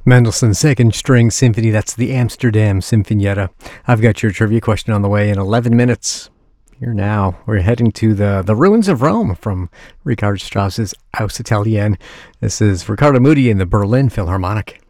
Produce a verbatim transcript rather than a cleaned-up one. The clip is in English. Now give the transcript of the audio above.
Mendelssohn's Second String Symphony, that's the Amsterdam Sinfonietta. I've got your trivia question on the way in eleven minutes. Here now, we're heading to the, the ruins of Rome from Richard Strauss's Aus Italien. This is Riccardo Muti in the Berlin Philharmonic.